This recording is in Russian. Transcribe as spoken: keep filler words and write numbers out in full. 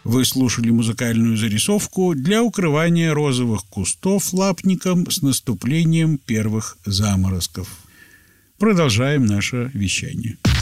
Вы слушали музыкальную зарисовку для укрывания розовых кустов лапником с наступлением первых заморозков. Продолжаем наше вещание.